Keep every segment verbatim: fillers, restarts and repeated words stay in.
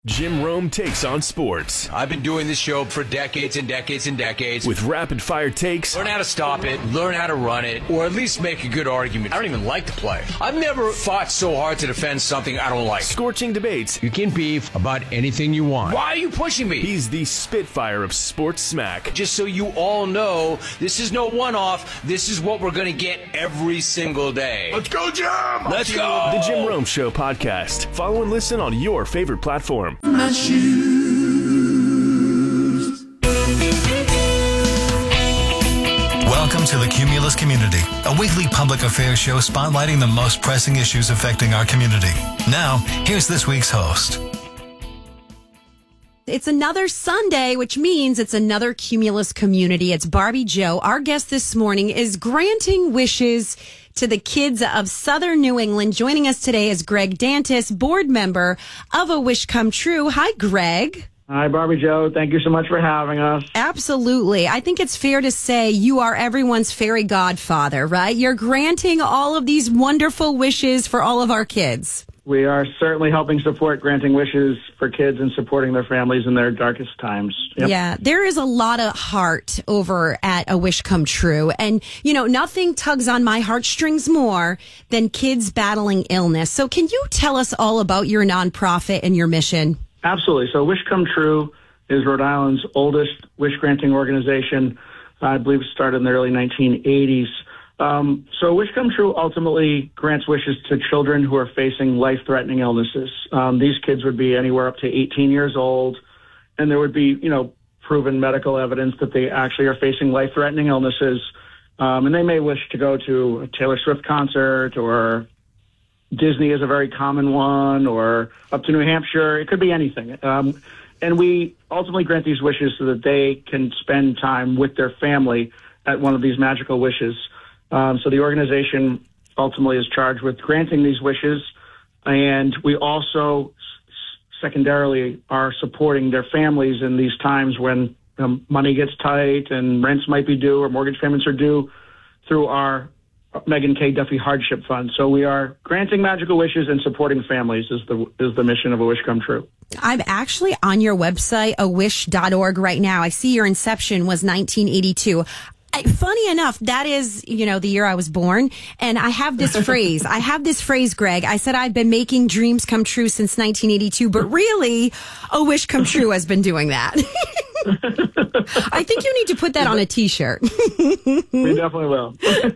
Jim Rome takes on sports. I've been doing this show for decades and decades and decades. With rapid-fire takes. Learn how to stop it, learn how to run it, or at least make a good argument. I don't even like to play. I've never fought so hard to defend something I don't like. Scorching debates. You can beef about anything you want. Why are you pushing me? He's the Spitfire of sports smack. Just so you all know, this is no one-off. This is what we're going to get every single day. Let's go, Jim! Let's go! The Jim Rome Show podcast. Follow and listen on your favorite platform. My shoes. Welcome to the Cumulus Community, a weekly public affairs show spotlighting the most pressing issues affecting our community. Now, here's this week's host. It's another Sunday, which means it's another Cumulus Community. It's Barbie Joe. Our guest this morning is granting wishes to the kids of Southern New England. Joining us today is Greg Dantis, board member of A Wish Come True. Hi, Greg. Hi, Barbie Joe. Thank you so much for having us. Absolutely. I think it's fair to say you are everyone's fairy godfather, right? You're granting all of these wonderful wishes for all of our kids. We are certainly helping support granting wishes for kids and supporting their families in their darkest times. Yep. Yeah, there is a lot of heart over at A Wish Come True. And, you know, nothing tugs on my heartstrings more than kids battling illness. So can you tell us all about your nonprofit and your mission? Absolutely. So Wish Come True is Rhode Island's oldest wish-granting organization. I believe it started in the early nineteen eighties. Um, so Wish Come True ultimately grants wishes to children who are facing life-threatening illnesses. Um, these kids would be anywhere up to eighteen years old, and there would be, you know, proven medical evidence that they actually are facing life-threatening illnesses. Um, and they may wish to go to a Taylor Swift concert, or Disney is a very common one, or up to New Hampshire. It could be anything. Um, and we ultimately grant these wishes so that they can spend time with their family at one of these magical wishes. Um, so the organization ultimately is charged with granting these wishes, and we also s- secondarily are supporting their families in these times when um, money gets tight and rents might be due or mortgage payments are due through our Megan K. Duffy Hardship Fund. So we are granting magical wishes and supporting families is the is the mission of A Wish Come True. I'm actually on your website, a wish dot org, right now. I see your inception was nineteen eighty-two. I, funny enough, that is, you know, the year I was born. And I have this phrase. I have this phrase, Greg. I said I've been making dreams come true since nineteen eighty-two, but really, A Wish Come True has been doing that. I think you need to put that on a T-shirt. We definitely will.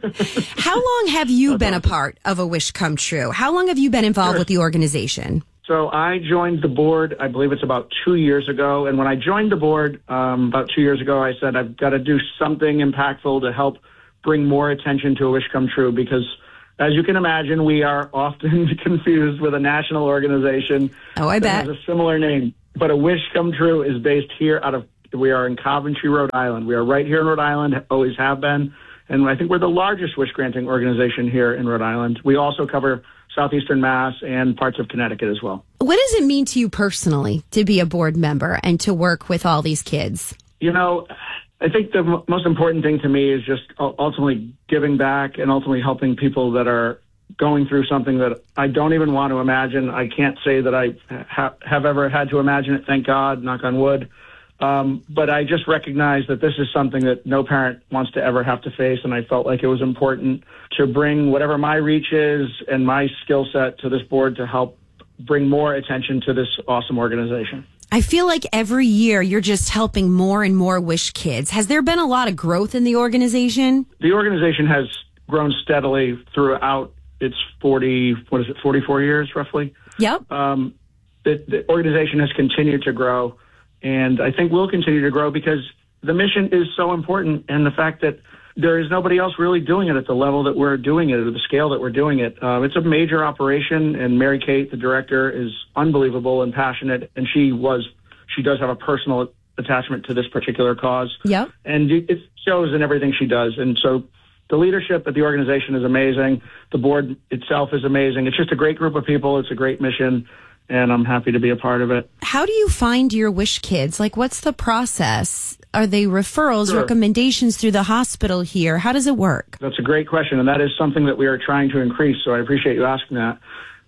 How long have you That's been awesome. a part of A Wish Come True? How long have you been involved Sure. with the organization? So I joined the board, I believe it's about two years ago. And when I joined the board um, about two years ago, I said, I've got to do something impactful to help bring more attention to A Wish Come True, because as you can imagine, we are often confused with a national organization Oh, I that bet. has a similar name. But A Wish Come True is based here out of, we are in Coventry, Rhode Island. We are right here in Rhode Island, always have been. And I think we're the largest wish-granting organization here in Rhode Island. We also cover southeastern Mass and parts of Connecticut as well. What does it mean to you personally to be a board member and to work with all these kids? You know, I think the m- most important thing to me is just u- ultimately giving back and ultimately helping people that are going through something that I don't even want to imagine. I can't say that I ha- have ever had to imagine it, thank God, knock on wood. Um, but I just recognize that this is something that no parent wants to ever have to face, and I felt like it was important to bring whatever my reach is and my skill set to this board to help bring more attention to this awesome organization. I feel like every year you're just helping more and more Wish kids. Has there been a lot of growth in the organization? The organization has grown steadily throughout its forty, what is it, forty-four years roughly? Yep. Um, the, the organization has continued to grow, and I think will continue to grow because the mission is so important, and the fact that there is nobody else really doing it at the level that we're doing it, or the scale that we're doing it. Uh, it's a major operation, and Mary Kate, the director, is unbelievable and passionate, and she was, she does have a personal attachment to this particular cause. Yep. And it shows in everything she does. And so the leadership at the organization is amazing. The board itself is amazing. It's just a great group of people. It's a great mission, and I'm happy to be a part of it. How do you find your Wish kids? Like, what's the process? Are they referrals, Sure. recommendations through the hospital here? How does it work? That's a great question, and that is something that we are trying to increase, so I appreciate you asking that.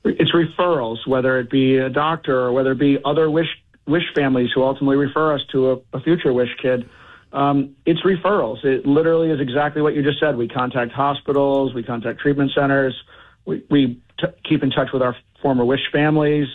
it's referrals, whether it be a doctor or whether it be other Wish Wish families who ultimately refer us to a, a future Wish kid. Um, it's referrals. It literally is exactly what you just said. We contact hospitals, we contact treatment centers, we, we t- keep in touch with our former Wish families.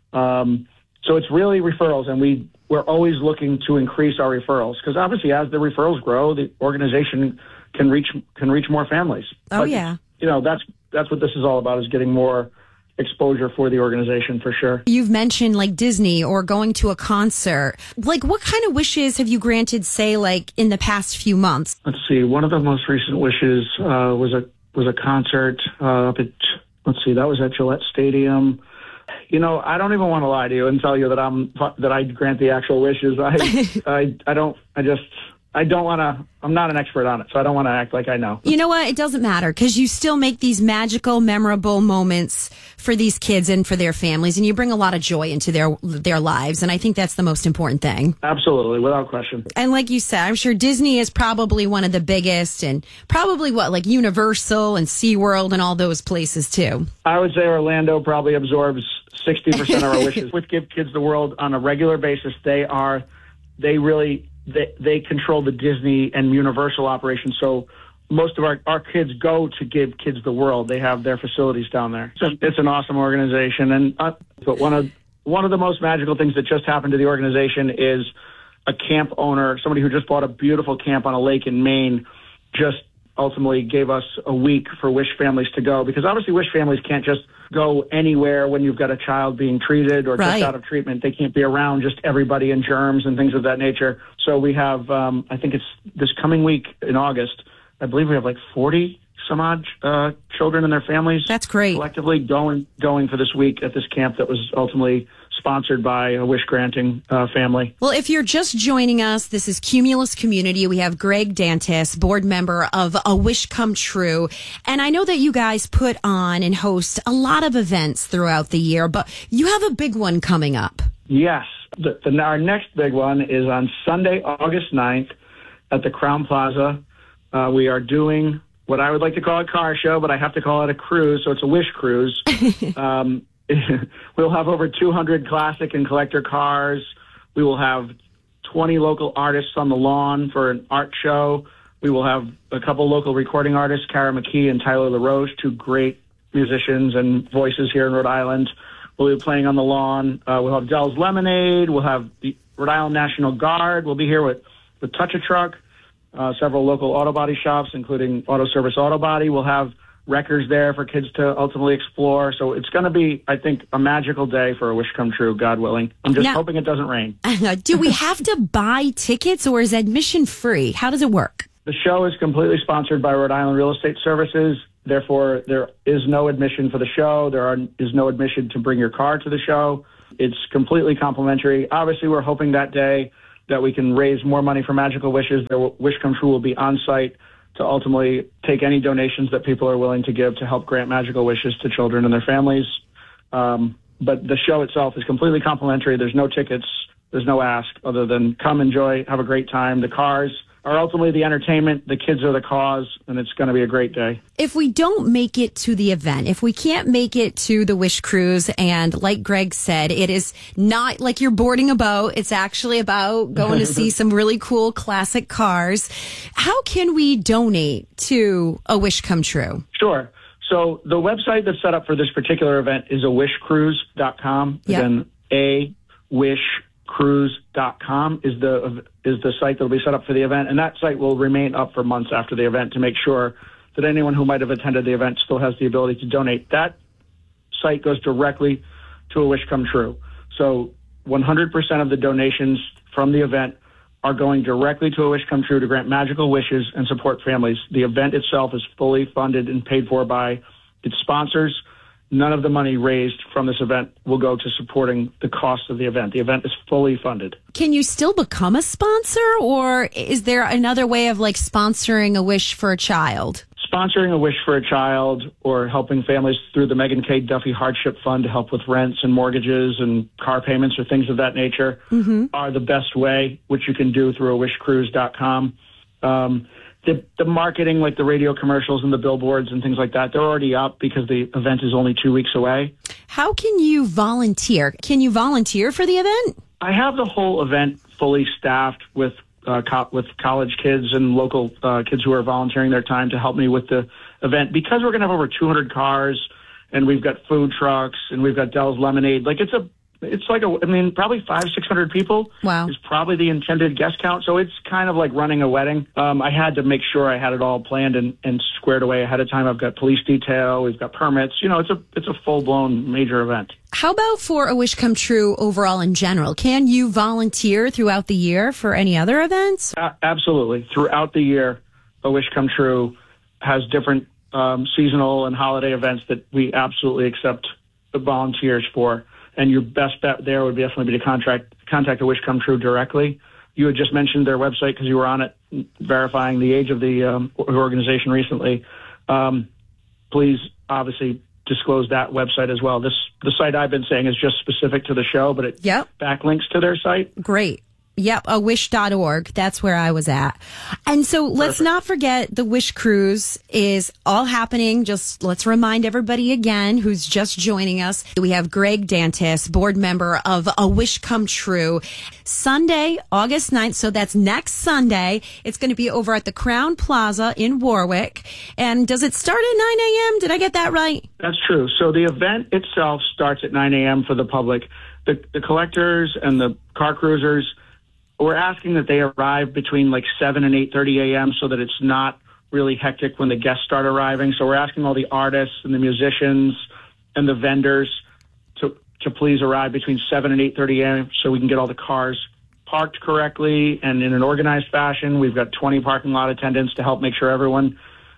Um, so it's really referrals, and we, we're always looking to increase our referrals because obviously as the referrals grow, the organization can reach can reach more families. Oh, but, yeah. You know, that's that's what this is all about, is getting more exposure for the organization for sure. You've mentioned like Disney or going to a concert. Like what kind of wishes have you granted, say, like in the past few months? Let's see. One of the most recent wishes uh, was a was a concert uh, up at, let's see, that was at Gillette Stadium. You know, I don't even want to lie to you and tell you that I'm that I grant the actual wishes. I I I don't. I just. I don't want to, I'm not an expert on it, so I don't want to act like I know. You know what? It doesn't matter because you still make these magical, memorable moments for these kids and for their families, and you bring a lot of joy into their their lives, and I think that's the most important thing. Absolutely, without question. And like you said, I'm sure Disney is probably one of the biggest, and probably what, like Universal and SeaWorld and all those places too. I would say Orlando probably absorbs sixty percent of our wishes. With Give Kids the World on a regular basis, they are, they really... They, they control the Disney and Universal operations, so most of our, our kids go to Give Kids the World. They have their facilities down there. So it's an awesome organization. And uh, but one of one of the most magical things that just happened to the organization is a camp owner, somebody who just bought a beautiful camp on a lake in Maine, just ultimately gave us a week for Wish families to go, because obviously Wish families can't just go anywhere when you've got a child being treated or right. just out of treatment. They can't be around just everybody and germs and things of that nature. So we have, um, I think it's this coming week in August, I believe we have like forty some odd uh, children and their families. That's great. Collectively going going for this week at this camp that was ultimately sponsored by a Wish granting uh, family. Well, if you're just joining us, this is Cumulus Community. We have Greg Dantas, board member of A Wish Come True. And I know that you guys put on and host a lot of events throughout the year, but you have a big one coming up. Yes. The, the, our next big one is on Sunday, August ninth at the Crown Plaza. Uh, we are doing what I would like to call a car show, but I have to call it a cruise, so it's a Wish cruise. um, we'll have over two hundred classic and collector cars. We will have twenty local artists on the lawn for an art show. We will have a couple local recording artists, Kara McKee and Tyler LaRoche, two great musicians and voices here in Rhode Island. We'll be playing on the lawn. Uh, we'll have Dell's Lemonade. We'll have the Rhode Island National Guard. We'll be here with, with Touch a Truck, uh, several local auto body shops, including Auto Service Auto Body. We'll have records there for kids to ultimately explore. So it's going to be, I think, a magical day for A Wish Come True, God willing. I'm just now, hoping it doesn't rain. Do we have to buy tickets, or is admission free? How does it work? The show is completely sponsored by Rhode Island Real Estate Services. Therefore, there is no admission for the show. There are, is no admission to bring your car to the show. It's completely complimentary. Obviously, we're hoping that day that we can raise more money for Magical Wishes. The Wish Come True will be on site to ultimately take any donations that people are willing to give to help grant magical wishes to children and their families. Um, but the show itself is completely complimentary. There's no tickets. There's no ask other than come, enjoy, have a great time. The cars are ultimately the entertainment. The kids are the cause, and it's going to be a great day. If we don't make it to the event, if we can't make it to the Wish Cruise, and like Greg said, it is not like you're boarding a boat. It's actually about going to see some really cool classic cars. How can we donate to A Wish Come True? Sure. So the website that's set up for this particular event is a wish cruise dot com. Yep. Again, a wish cruise dot com is the is the site that will be set up for the event, and that site will remain up for months after the event to make sure that anyone who might have attended the event still has the ability to donate. That site goes directly to A Wish Come True. So one hundred percent of the donations from the event are going directly to A Wish Come True to grant magical wishes and support families. The event itself is fully funded and paid for by its sponsors. None of the money raised from this event will go to supporting the cost of the event. The event is fully funded. Can you still become a sponsor, or is there another way of like sponsoring a wish for a child? Sponsoring a wish for a child or helping families through the Megan K. Duffy Hardship Fund to help with rents and mortgages and car payments or things of that nature mm-hmm. are the best way, which you can do through a wish cruise dot com. Um, the, the marketing, like the radio commercials and the billboards and things like that, they're already up because the event is only two weeks away. How can you volunteer? Can you volunteer for the event? I have the whole event fully staffed with uh, co- with college kids and local uh, kids who are volunteering their time to help me with the event. Because we're going to have over two hundred cars, and we've got food trucks, and we've got Dell's Lemonade. Like it's a It's like a, I mean, probably five, six hundred people. Wow. Is probably the intended guest count. So it's kind of like running a wedding. Um, I had to make sure I had it all planned and, and squared away ahead of time. I've got police detail. We've got permits. You know, it's a it's a full blown major event. How about for A Wish Come True overall in general? Can you volunteer throughout the year for any other events? Uh, absolutely. Throughout the year, A Wish Come True has different um, seasonal and holiday events that we absolutely accept the volunteers for. And your best bet there would definitely be to contact contact A Wish Come True directly. You had just mentioned their website because you were on it, verifying the age of the um, organization recently. Um, please, obviously, disclose that website as well. This the site I've been saying is just specific to the show, but it yep. backlinks to their site. Great. Yep, a wish dot org. That's where I was at. And so let's Perfect. not forget the Wish Cruise is all happening. Just let's remind everybody again who's just joining us. We have Greg Dantis, board member of A Wish Come True. Sunday, August ninth. So that's next Sunday. It's going to be over at the Crown Plaza in Warwick. And does it start at nine a.m.? Did I get that right? That's true. So the event itself starts at nine a.m. for the public. The, the collectors and the car cruisers, we're asking that they arrive between like seven and eight thirty a.m. so that it's not really hectic when the guests start arriving. So we're asking all the artists and the musicians and the vendors to to please arrive between seven and eight thirty a.m. so we can get all the cars parked correctly and in an organized fashion. We've got twenty parking lot attendants to help make sure everyone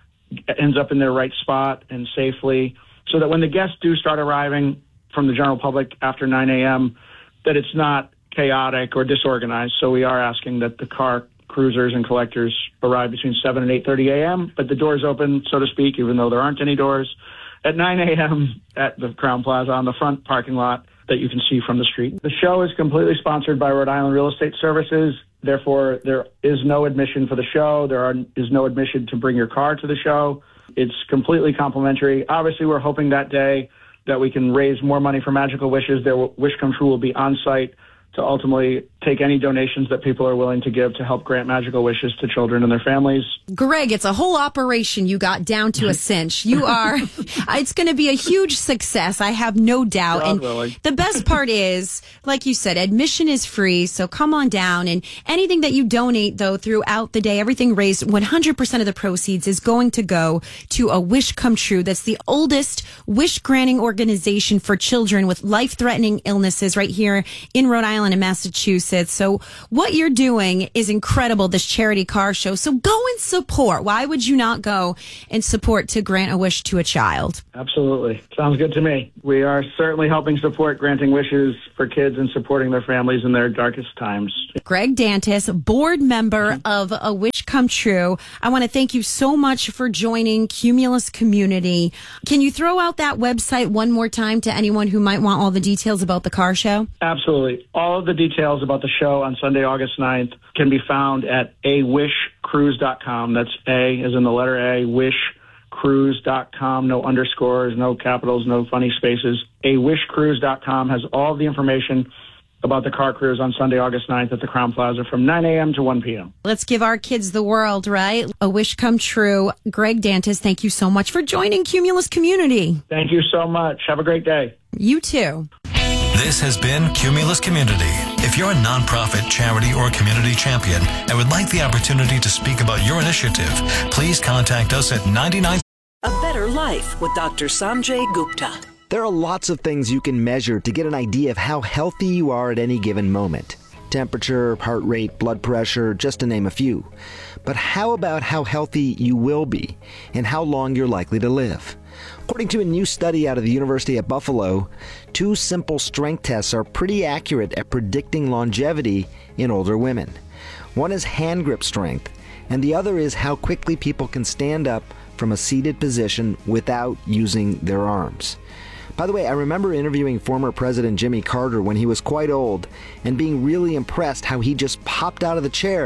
ends up in their right spot and safely, so that when the guests do start arriving from the general public after nine a.m., that it's not chaotic or disorganized. So we are asking that the car cruisers and collectors arrive between seven and eight thirty a.m., but the doors open, so to speak, even though there aren't any doors, at nine a.m. at the Crown Plaza on the front parking lot that you can see from the street. The show is completely sponsored by Rhode Island Real Estate Services. Therefore, there is no admission for the show. There are, is no admission to bring your car to the show. It's completely complimentary. Obviously, we're hoping that day that we can raise more money for Magical Wishes. Their Wish Come True will be on site to ultimately take any donations that people are willing to give to help grant magical wishes to children and their families. Greg, it's a whole operation you got down to a cinch. You are, it's going to be a huge success. I have no doubt. God and willing. The best part is, like you said, admission is free. So come on down, and anything that you donate though throughout the day, everything raised, one hundred percent of the proceeds is going to go to A Wish Come True. That's the oldest wish granting organization for children with life-threatening illnesses right here in Rhode Island and Massachusetts. So what you're doing is incredible, this charity car show. So go and support. Why would you not go and support to grant a wish to a child? Absolutely. Sounds good to me. We are certainly helping support granting wishes for kids and supporting their families in their darkest times. Greg Dantis, board member of A Wish Come True. I want to thank you so much for joining Cumulus Community. Can you throw out that website one more time to anyone who might want all the details about the car show? Absolutely. All of the details about the show on Sunday, August ninth can be found at a wish cruise dot com. That's A as in the letter A, wish cruise dot com. No underscores, no capitals, no funny spaces. a wish cruise dot com has all the information about the car cruise on Sunday, August ninth at the Crown Plaza from nine a.m. to one p.m. Let's give our kids the world, right? A wish come true. Greg Dantis, thank you so much for joining Cumulus Community. Thank you so much. Have a great day. You too. This has been Cumulus Community. If you're a nonprofit, charity, or community champion and would like the opportunity to speak about your initiative, please contact us at ninety-nine. A Better Life with Doctor Sanjay Gupta. There are lots of things you can measure to get an idea of how healthy you are at any given moment. Temperature, heart rate, blood pressure, just to name a few. But how about how healthy you will be and how long you're likely to live? According to a new study out of the University at Buffalo, two simple strength tests are pretty accurate at predicting longevity in older women. One is hand grip strength, and the other is how quickly people can stand up from a seated position without using their arms. By the way, I remember interviewing former President Jimmy Carter when he was quite old and being really impressed how he just popped out of the chair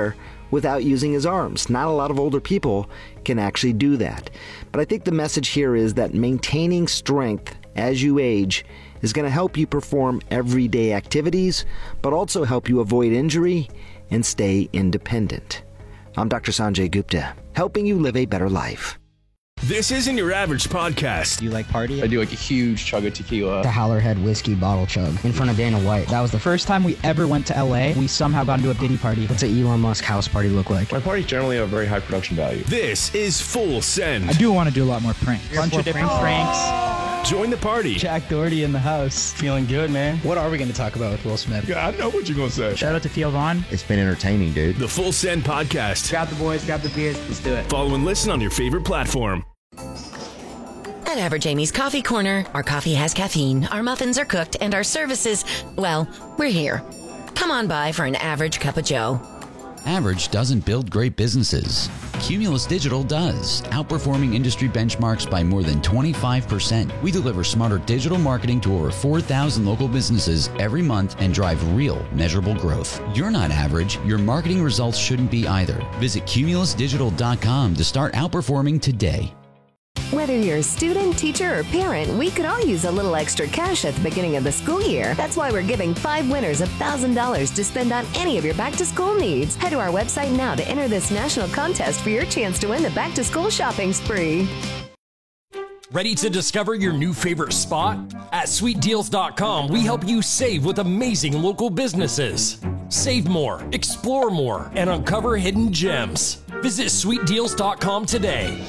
without using his arms. Not a lot of older people can actually do that. But I think the message here is that maintaining strength as you age is going to help you perform everyday activities, but also help you avoid injury and stay independent. I'm Doctor Sanjay Gupta, helping you live a better life. This isn't your average podcast. Do you like party? I do like a huge chug of tequila. The Howlerhead whiskey bottle chug in front of Dana White. That was the first time we ever went to L A. We somehow got into a Diddy party. What's an Elon Musk house party look like? My parties generally have very high production value. This is Full Send. I do want to do a lot more pranks. A bunch of different pranks. Join the party. Jack Doherty in the house. Feeling good, man. What are we going to talk about with Will Smith? Yeah, I know what you're going to say. Shout out to Theo Vaughn. It's been entertaining, dude. The Full Send Podcast. Grab the boys, grab the beers. Let's do it. Follow and listen on your favorite platform. At Average Amy's Coffee Corner, our coffee has caffeine, our muffins are cooked, and our services, well, we're here. Come on by for an average cup of joe. Average doesn't build great businesses. Cumulus Digital does, outperforming industry benchmarks by more than twenty-five percent. We deliver smarter digital marketing to over four thousand local businesses every month and drive real, measurable growth. You're not average. Your marketing results shouldn't be either. Visit cumulus digital dot com to start outperforming today. Whether you're a student, teacher, or parent, we could all use a little extra cash at the beginning of the school year. That's why we're giving five winners one thousand dollars to spend on any of your back-to-school needs. Head to our website now to enter this national contest for your chance to win the back-to-school shopping spree. Ready to discover your new favorite spot? At sweet deals dot com, we help you save with amazing local businesses. Save more, explore more, and uncover hidden gems. Visit sweet deals dot com today.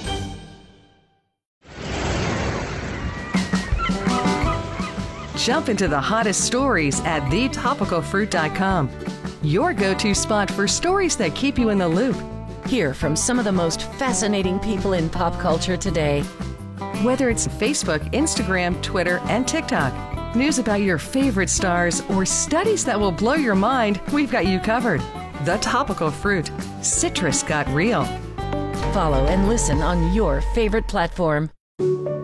Jump into the hottest stories at the topical fruit dot com. Your go-to spot for stories that keep you in the loop. Hear from some of the most fascinating people in pop culture today. Whether it's Facebook, Instagram, Twitter, and TikTok, news about your favorite stars, or studies that will blow your mind, we've got you covered. The Topical Fruit. Citrus got real. Follow and listen on your favorite platform.